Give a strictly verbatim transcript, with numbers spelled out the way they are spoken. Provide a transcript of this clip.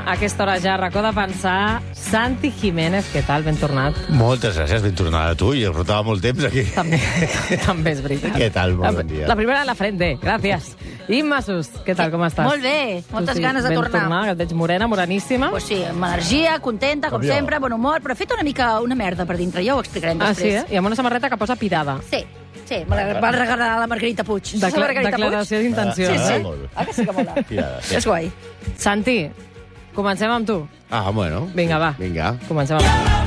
a aquesta hora ja, racó de pensar. Santi Jiménez, què tal? Ben tornat. Moltes gràcies, ben tornada a tu. Jo portava molt temps aquí. També, també és veritat. Què tal? Molt La, bon dia. la primera a la frente, gràcies. Imma Sus, què tal, com estàs? Molt bé, moltes Tu sí, ganes de ben tornar. tornar. Que et veig morena, moreníssima. Pues sí, amb energia, contenta, com, Com jo. sempre, bon humor, però he fet una mica una merda per dintre, ja ho explicarem Ah, sí, després. eh? I amb una samarreta que posa pirada. Sí, sí, me la va regalar la Margarita Puig. Saps la Decla Margarita declaració Puig? d'intenció. Sí, Ah, sí. molt bé. Ah, que sí que mola. Tirada, sí. És guai. Santi, comencem amb tu. Ah, bueno. Vinga, va. Vinga. Comencem amb tu.